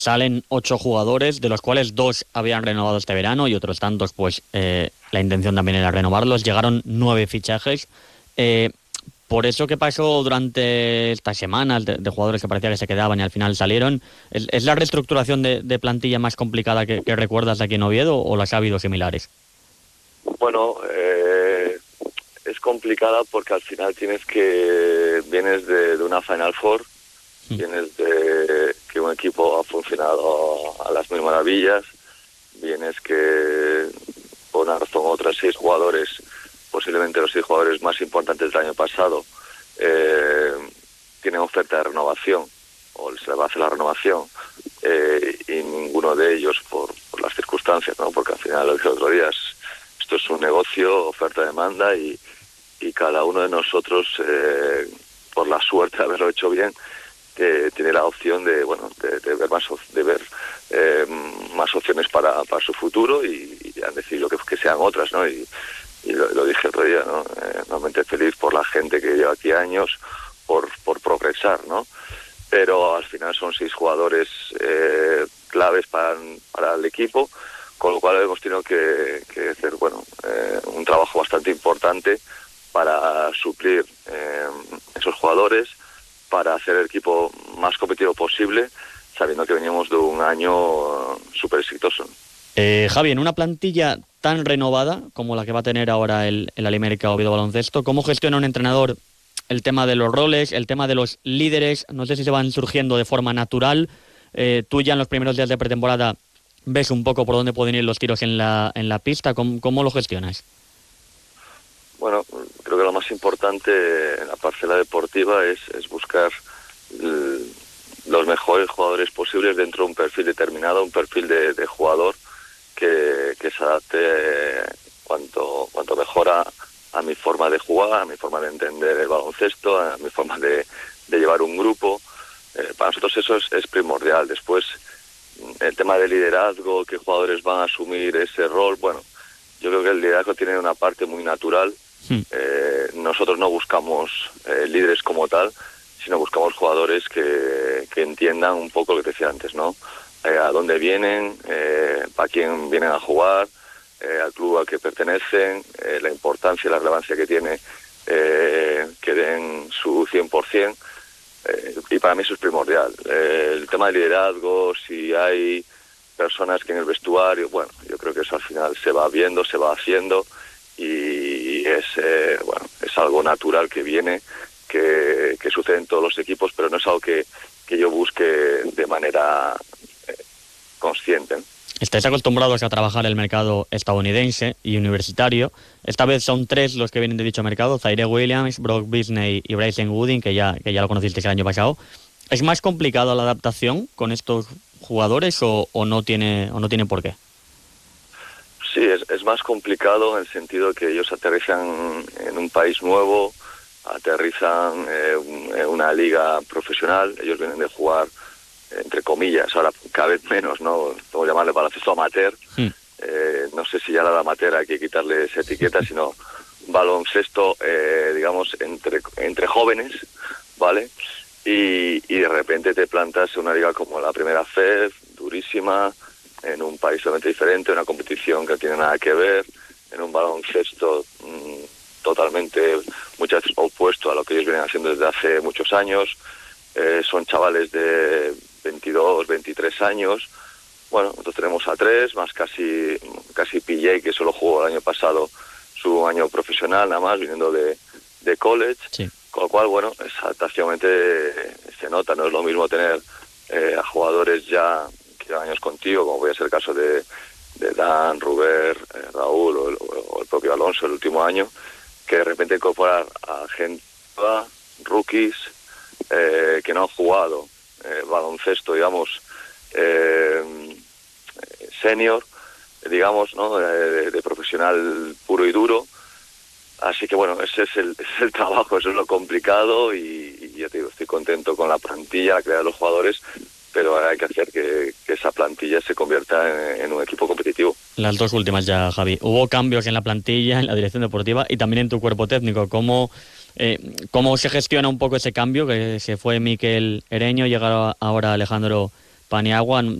salen 8 jugadores, de los cuales 2 habían renovado este verano y otros tantos, pues la intención también era renovarlos. Llegaron 9 fichajes. Eh, por eso que pasó durante estas semanas de jugadores que parecía que se quedaban y al final salieron, ¿es la reestructuración de plantilla más complicada que recuerdas de aquí en Oviedo o las ha habido similares? Bueno, es complicada porque al final vienes de una Final Four, vienes de que un equipo ha funcionado a las mil maravillas, vienes que por una razón u otra 6 jugadores, posiblemente los 6 jugadores más importantes del año pasado, tienen oferta de renovación o se les va a hacer la renovación, y ninguno de ellos por las circunstancias, ¿no? Porque al final, lo dije el otro día, esto es un negocio, oferta-demanda, y cada uno de nosotros, por la suerte de haberlo hecho bien, tiene la opción de ver más opciones para su futuro, y han decidido que sean otras, ¿no? Y lo dije el otro día, ¿no? Realmente feliz por la gente que lleva aquí años, por progresar, ¿no? Pero al final son 6 jugadores claves para el equipo, con lo cual hemos tenido que hacer un trabajo bastante importante para suplir esos jugadores, para hacer el equipo más competitivo posible, sabiendo que veníamos de un año súper exitoso. Javi, en una plantilla tan renovada como la que va a tener ahora el Alimérica Oviedo Baloncesto, ¿cómo gestiona un entrenador el tema de los roles, el tema de los líderes? No sé si se van surgiendo de forma natural. Tú ya en los primeros días de pretemporada ves un poco por dónde pueden ir los tiros en la pista. ¿Cómo lo gestionas? Bueno, creo que lo más importante en la parcela deportiva es buscar los mejores jugadores posibles dentro de un perfil determinado, un perfil de jugador que se adapte cuanto mejor a mi forma de jugar, a mi forma de entender el baloncesto, a mi forma de llevar un grupo. Para nosotros eso es primordial. Después, el tema de liderazgo, qué jugadores van a asumir ese rol, bueno, yo creo que el liderazgo tiene una parte muy natural. Nosotros no buscamos líderes como tal, sino buscamos jugadores que entiendan un poco lo que te decía antes, ¿no? A dónde vienen, para quién vienen a jugar, al club al que pertenecen, la importancia y la relevancia que tiene que den su 100%, y para mí eso es primordial. El tema de liderazgo, si hay personas que en el vestuario, bueno, yo creo que eso al final se va viendo, se va haciendo, y es algo natural que viene, que sucede en todos los equipos, pero no es algo que yo busque de manera consciente. Estáis acostumbrados a trabajar el mercado estadounidense y universitario. Esta vez son 3 los que vienen de dicho mercado: Zaire Williams, Brock Beasley y Bryson Gooding, que ya lo conocisteis el año pasado. ¿Es más complicado la adaptación con estos jugadores o no tiene por qué? Sí, es más complicado en el sentido que ellos aterrizan en un país nuevo, aterrizan en una liga profesional. Ellos vienen de jugar, entre comillas, ahora cada vez menos, ¿no? Podemos llamarle baloncesto amateur. No sé si ya la amateur hay que quitarle esa etiqueta, sino baloncesto, digamos, entre jóvenes, ¿vale? Y de repente te plantas en una liga como la Primera FED, durísima, en un país totalmente diferente, una competición que no tiene nada que ver, en un baloncesto totalmente, muchas veces opuesto a lo que ellos vienen haciendo desde hace muchos años. Son chavales de 22, 23 años. Bueno, nosotros tenemos a 3, más casi PJ, que solo jugó el año pasado su año profesional, nada más, viniendo de college. Sí. Con lo cual, bueno, exactamente se nota. No es lo mismo tener a jugadores ya que llevan años contigo, como puede ser el caso de Dan, Ruber, Raúl o el propio Alonso el último año, que de repente incorporar a gente, rookies, que no han jugado baloncesto, digamos, senior, digamos, ¿no? De profesional puro y duro. Así que bueno, ese es el trabajo, eso es lo complicado, y ya te digo, estoy contento con la plantilla, la calidad de los jugadores, pero hay que hacer que esa plantilla se convierta en un equipo competitivo. Las 2 últimas ya, Javi. Hubo cambios en la plantilla, en la dirección deportiva y también en tu cuerpo técnico. ¿Cómo se gestiona un poco ese cambio? Que se fue Mikel Ereño, llega ahora Alejandro Paniagua